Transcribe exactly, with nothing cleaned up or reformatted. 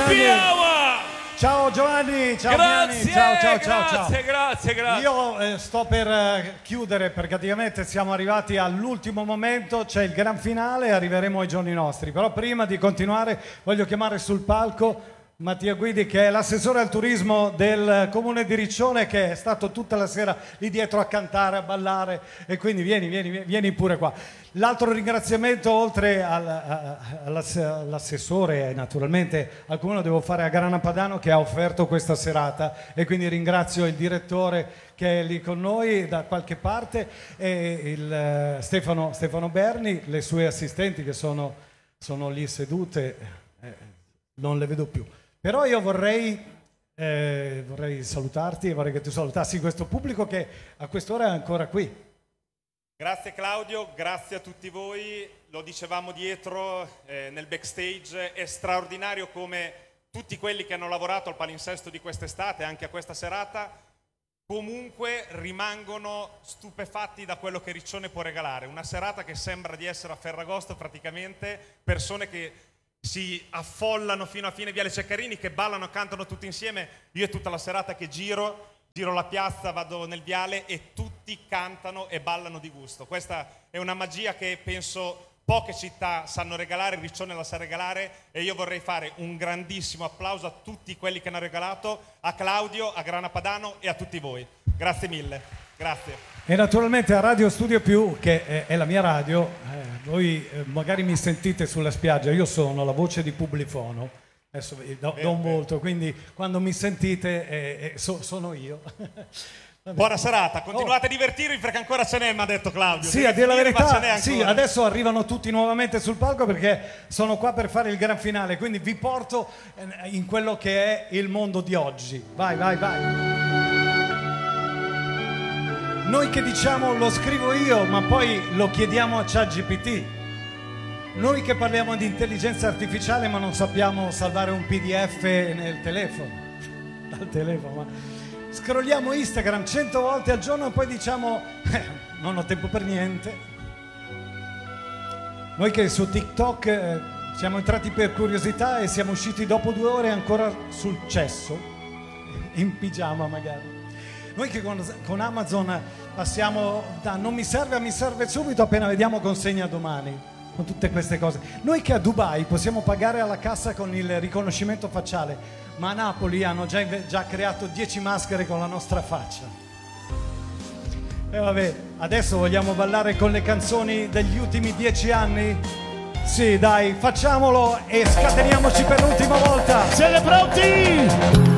Happy Hour! Ciao Giovanni, ciao Grazie, Gianni, ciao ciao ciao grazie, ciao. grazie, grazie. Io eh, sto per eh, chiudere perché praticamente siamo arrivati all'ultimo momento, c'è il gran finale e arriveremo ai giorni nostri. Però prima di continuare voglio chiamare sul palco Mattia Guidi, che è l'assessore al turismo del comune di Riccione, che è stato tutta la sera lì dietro a cantare, a ballare, e quindi vieni, vieni, vieni pure qua. L'altro ringraziamento, oltre al, a, all'assessore e naturalmente al comune, devo fare a Grana Padano, che ha offerto questa serata, e quindi ringrazio il direttore che è lì con noi da qualche parte, e il, uh, Stefano, Stefano Berni, le sue assistenti che sono, sono lì sedute, eh, non le vedo più. Però io vorrei, eh, vorrei salutarti e vorrei che tu salutassi questo pubblico che a quest'ora è ancora qui. Grazie Claudio, grazie a tutti voi. Lo dicevamo dietro eh, nel backstage, è straordinario come tutti quelli che hanno lavorato al palinsesto di quest'estate, anche a questa serata, comunque rimangono stupefatti da quello che Riccione può regalare. Una serata che sembra di essere a Ferragosto praticamente, persone che si affollano fino a fine Viale Ceccarini, che ballano, cantano tutti insieme. Io è tutta la serata che giro, giro la piazza, vado nel viale e tutti cantano e ballano di gusto. Questa è una magia che penso poche città sanno regalare, Riccione la sa regalare, e io vorrei fare un grandissimo applauso a tutti quelli che hanno regalato, a Claudio, a Grana Padano e a tutti voi. Grazie mille, grazie. E naturalmente a Radio Studio Più, che è, è la mia radio, eh, voi eh, magari mi sentite sulla spiaggia, io sono la voce di Publifono, adesso vi do, do un volto, quindi quando mi sentite eh, eh, so, sono io. Buona serata, continuate oh. a divertirvi perché ancora ce n'è, mi ha detto Claudio. Sì, a dire la verità, sì, ancora. Adesso arrivano tutti nuovamente sul palco perché sono qua per fare il gran finale, quindi vi porto in quello che è il mondo di oggi. Vai, vai, vai. Noi che diciamo lo scrivo io, ma poi lo chiediamo a ChatGPT. Noi che parliamo di intelligenza artificiale, ma non sappiamo salvare un P D F nel telefono. Dal telefono, ma scrolliamo Instagram cento volte al giorno e poi diciamo eh, non ho tempo per niente. Noi che su TikTok eh, siamo entrati per curiosità e siamo usciti dopo due ore ancora sul cesso, in pigiama magari. Noi che con, con Amazon passiamo da non mi serve a mi serve subito appena vediamo consegna domani, con tutte queste cose. Noi che a Dubai possiamo pagare alla cassa con il riconoscimento facciale, ma a Napoli hanno già, già creato dieci maschere con la nostra faccia. E vabbè, adesso vogliamo ballare con le canzoni degli ultimi dieci anni? Sì, dai, facciamolo e scateniamoci per l'ultima volta. Siete pronti?